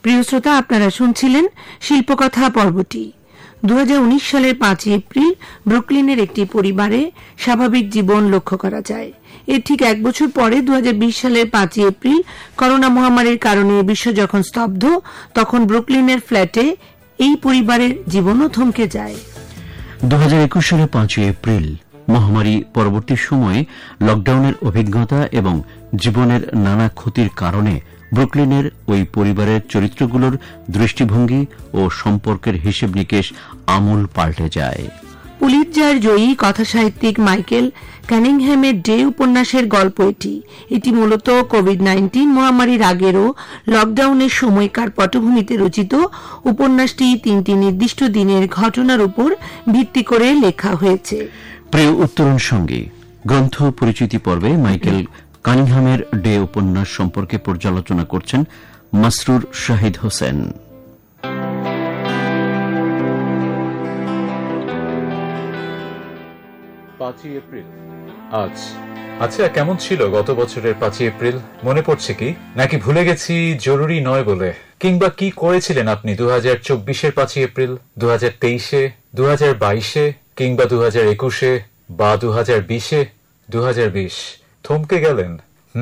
প্রিয় শ্রোতা, আপনারা শুনছিলেন শিল্পকথা পর্বটি। 2019 সালের 5 এপ্রিল ব্রুকলিনের একটি পরিবারে স্বাভাবিক জীবন লক্ষ্য করা যায়। এর ঠিক এক বছর পরে 2020 সালের 5 এপ্রিল করোনা মহামারীর কারণে বিশ্ব যখন স্তব্ধ, তখন ব্রুকলিনের ফ্ল্যাটে এই পরিবারের জীবনও থমকে যায়। 2021 সালের 5 এপ্রিল মহামারী পরবর্তী সময়ে লকডাউনের অভিজ্ঞতা এবং জীবনের নানা ক্ষতির কারণে ব্রুকলিনের ওই পরিবারের চরিত্রগুলোর দৃষ্টিভঙ্গি ও সম্পর্কের হিসেব নিকেশ আমূল পাল্টে যায়। পুলিৎজার জয়ী কথাসাহিত্যিক মাইকেল কানিংহ্যামের ডে উপন্যাসের গল্প এটি মূলত কোভিড-19 মহামারীর আগেরও লকডাউনের সময়কার পটভূমিতে রচিত। উপন্যাসটি 3টি নির্দিষ্ট দিনের ঘটনার উপর ভিত্তি করে লেখা হয়েছে। প্রিয় উত্তরণ সঙ্গী, গ্রন্থ পরিচিতি পর্বে মাইকেল কানিংহ্যামের ডে উপন্যাস সম্পর্কে পর্যালোচনা করছেন মাসরুর শাহিদ হোসেন। 5 এপ্রিল আজ। আচ্ছা, কেমন ছিল গত বছরের 5 এপ্রিল? মনে পড়ছে কি, নাকি ভুলে গেছি জরুরি নয় বলে? কিংবা কি করেছিলেন আপনি 2024-এর 5 এপ্রিল, 2023-এ, 2022-এ, কিংবা 2021-এ বা 2020-এ? 2020 থমকে গেলেন।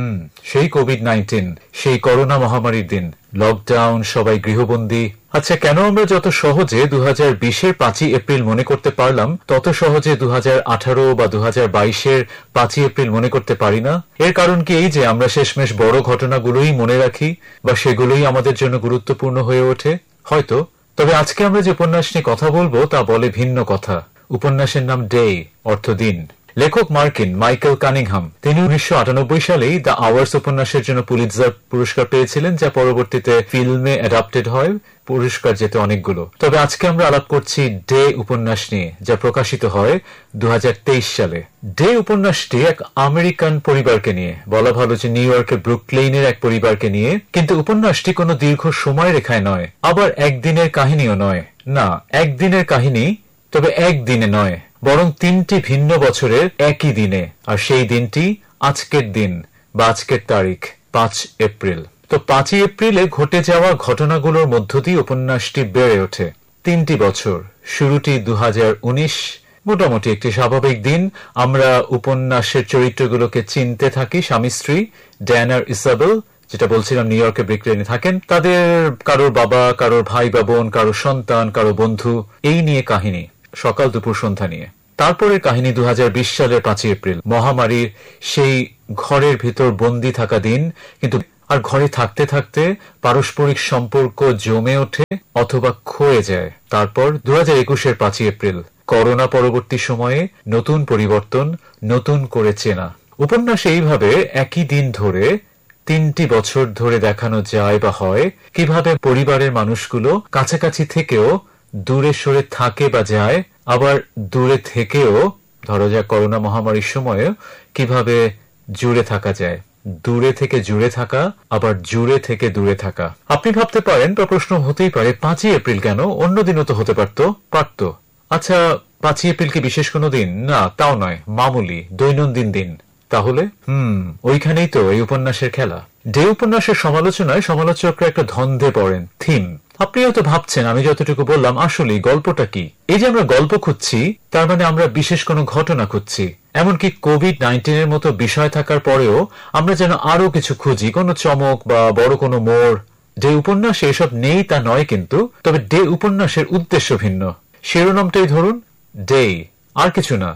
সেই কোভিড-19, সেই করোনা মহামারীর দিন, লকডাউন, সবাই গৃহবন্দী। আচ্ছা, কেন আমরা যত সহজে 2020-এর 5 এপ্রিল মনে করতে পারলাম, তত সহজে 2018 বা 2022-এর 5 এপ্রিল মনে করতে পারি না? এর কারণ কি এই যে আমরা শেষমেশ বড় ঘটনাগুলোই মনে রাখি, বা সেগুলোই আমাদের জন্য গুরুত্বপূর্ণ হয়ে ওঠে? হয়তো। তবে আজকে আমরা যে উপন্যাস নিয়ে কথা বলবো তা বলে ভিন্ন কথা। উপন্যাসের নাম ডে, অর্থ দিন। লেখক মার্কিন মাইকেল কানিংহ্যাম। তিনি 1998 সালেই দ্য আওয়ার্স উপন্যাসের জন্য পুলিৎজার পুরস্কার পেয়েছিলেন, যা পরবর্তীতে ফিল্মে অ্যাডাপ্টেড হয়। পুরস্কার যেতে অনেকগুলো। তবে আজকে আমরা আলাপ করছি ডে উপন্যাস নিয়ে, যা প্রকাশিত হয় 2023 সালে। ডে উপন্যাসটি এক আমেরিকান পরিবারকে নিয়ে, বলা ভালো যে নিউ ইয়র্কের ব্রুকলিনের এক পরিবারকে নিয়ে। কিন্তু উপন্যাসটি কোনো দীর্ঘ সময় রেখায় নয়, আবার একদিনের কাহিনীও নয়। না, একদিনের কাহিনী, তবে একদিনে নয়, বরং 3টি ভিন্ন বছরের একই দিনে। আর সেই দিনটি আজকের দিন বা আজকের তারিখ 5 এপ্রিল। তো 5 এপ্রিলে ঘটে যাওয়া ঘটনাগুলোর মধ্য দিয়ে উপন্যাসটি বেড়ে ওঠে। 3টি বছর। শুরুটি 2019, মোটামুটি একটি স্বাভাবিক দিন। আমরা উপন্যাসের চরিত্রগুলোকে চিনতে থাকি। স্বামী স্ত্রী ড্যান আর ইসাবেল, যেটা বলছিলাম নিউ ইয়র্কে ব্রুকলিনে থাকেন। তাদের কারোর বাবা, কারোর ভাই বা বোন, কারোর সন্তান, কারো বন্ধু, এই নিয়ে কাহিনী। সকাল দুপুর সন্ধ্যা নিয়ে। তারপরের কাহিনী 2020 সালের 5 এপ্রিল, মহামারীর সেই ঘরের ভিতর বন্দী থাকা দিন। কিন্তু আর ঘরে থাকতে থাকতে পারস্পরিক সম্পর্ক জমে ওঠে অথবা ক্ষয়ে যায়। তারপর 2021-এর 5 এপ্রিল, করোনা পরবর্তী সময়ে নতুন পরিবর্তন, নতুন করে চেনা। উপন্যাসে এইভাবে একই দিন ধরে 3টি বছর ধরে দেখানো যায় বা হয় কিভাবে পরিবারের মানুষগুলো কাছাকাছি থেকেও দূরে সরে থাকে বা যায়, আবার দূরে থেকেও, ধরো যাক করোনা মহামারীর সময়ে, কিভাবে জুড়ে থাকা যায়। দূরে থেকে জুড়ে থাকা, আবার জুড়ে থেকে দূরে থাকা। আপনি ভাবতে পারেন বা প্রশ্ন হতেই পারে, 5 এপ্রিল কেন? অন্য দিনও তো হতে পারতো। আচ্ছা, 5 এপ্রিল কি বিশেষ কোনো দিন? না, তাও নয়, মামুলি দৈনন্দিন দিন। তাহলে ওইখানেই তো এই উপন্যাসের খেলা। ডে উপন্যাসের সমালোচনায় সমালোচকরা একটা ধন্দে পড়েন, থিম। আপনি হয়তো ভাবছেন আমি যতটুকু বললাম আসলে গল্পটা কি? এই যে আমরা গল্প খুঁজছি, তার মানে আমরা বিশেষ কোনো ঘটনা খুঁজছি। এমনকি কোভিড-19-এর মতো বিষয় থাকার পরেও আমরা যেন আরো কিছু খুঁজি, কোনো চমক বা বড় কোনো মোড়। ডে উপন্যাসে এসব নেই তা নয়, কিন্তু তবে ডে উপন্যাসের উদ্দেশ্য ভিন্ন। শিরোনামটাই ধরুন, ডে, আর কিছু না।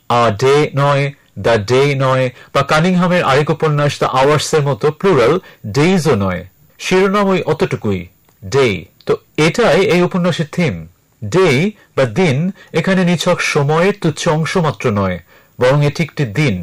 ডে নয়, দ্য ডে নয়, বা কানিংহ্যামের আরেক উপন্যাস দ্য আওয়ার্সের মতো প্লুরাল ডেইজও নয়। শিরোনাম ওই অতটুকুই, ডে। তো এটাই এই উপন্যাসের থিম। ডে বা দিন এখানে নিছক সময়ের তুচ্ছ অংশ মাত্র নয়, বরং এটি একটি দিন,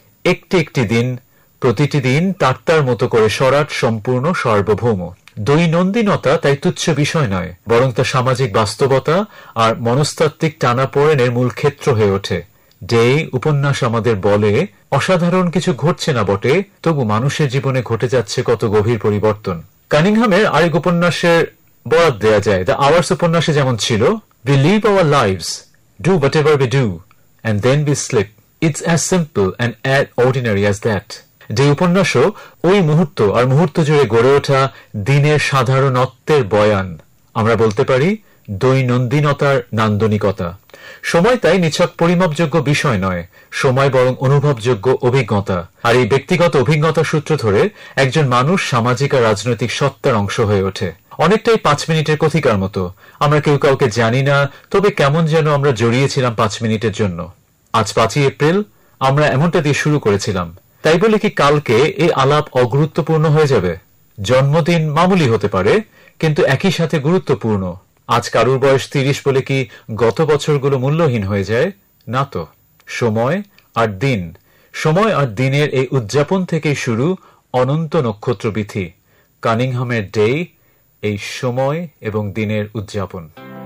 একটি দিন, প্রতিটি দিন তার মতো করে সরাট, সম্পূর্ণ, সার্বভৌম। দৈনন্দিনতা তাই তুচ্ছ বিষয় নয়, বরং তা সামাজিক বাস্তবতা আর মনস্তাত্ত্বিক টানাপোড়েনের মূল ক্ষেত্র হয়ে ওঠে। ডে উপন্যাস আমাদের বলে, অসাধারণ কিছু ঘটছে না বটে, তবু মানুষের জীবনে ঘটে যাচ্ছে কত গভীর পরিবর্তন। কানিংহ্যামের আরেক উপন্যাসের বরাদ দেয়া যায়। দ্য আওয়ার্স উপন্যাসে যেমন ছিল, we live our lives, do whatever we do, and then we sleep. It's as simple and as ordinary as that. যে উপন্যাসও ওই মুহূর্ত আর মুহূর্ত জুড়ে গড়ে ওঠা দিনের সাধারণত্বের বয়ান, আমরা বলতে পারি দৈনন্দিনতার নান্দনিকতা। সময় তাই নিছক পরিমাপযোগ্য বিষয় নয়, সময় বরং অনুভবযোগ্য অভিজ্ঞতা। আর এই ব্যক্তিগত অভিজ্ঞতার সূত্র ধরে একজন মানুষ সামাজিক আর রাজনৈতিক সত্তার অংশ হয়ে ওঠে। অনেকটাই 5 মিনিটের কথিকার মতো। আমরা কেউ কাউকে জানি না, তবে কেমন যেন আমরা জড়িয়েছিলাম 5 মিনিটের জন্য। আজ 5ই এপ্রিল, আমরা এমনটা দিয়ে শুরু করেছিলাম। তাই বলে কি কালকে এই আলাপ অগুরুত্বপূর্ণ হয়ে যাবে? জন্মদিন মামুলি হতে পারে, কিন্তু একই সাথে গুরুত্বপূর্ণ। আজ কারুর বয়স 30 বলে কি গত বছরগুলো মূল্যহীন হয়ে যায়? না তো। সময় আর দিন, সময় আর দিনের এই উদযাপন থেকেই শুরু অনন্ত নক্ষত্রবিথি, কানিংহামের ডে, এই সময় এবং দিনের উদযাপন।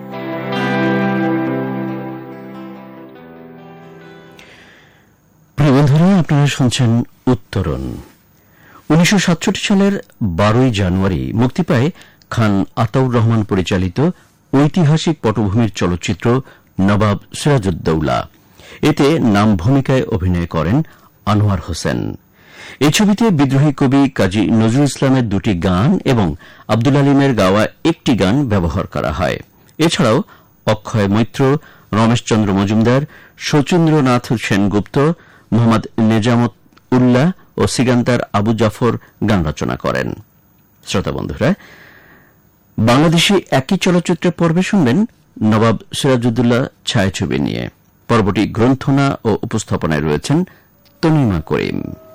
প্রিয় বন্ধুরা, আপনারা শুনছেন উত্তরণ। 1967 সালের 12ই জানুয়ারি মুক্তি পায় খান আতাউর রহমান পরিচালিত ঐতিহাসিক পটভূমির চলচ্চিত্র নবাব সিরাজউদ্দৌলা। এতে নাম ভূমিকায় অভিনয় করেন আনোয়ার হোসেন। এই ছবিতে বিদ্রোহী কবি কাজী নজরুল ইসলামের 2টি গান এবং আব্দুল আলীমের গাওয়া একটি গান ব্যবহার করা হয়। এছাড়াও অক্ষয় মৈত্র, রমেশচন্দ্র মজুমদার, শচীন্দ্রনাথ সেনগুপ্ত, মোহাম্মদ নেজামত উল্লাহ ও সিগান্তার আবু জাফর গান রচনা করেন। শ্রোতা বন্ধুরা, বাংলাদেশি একই চলচ্চিত্রের পর্বে শুনবেন নবাব সিরাজউদ্দৌলা ছায়াছবি নিয়ে। পর্বটি গ্রন্থনা ও উপস্থাপনায় রয়েছেন তনিমা করিম।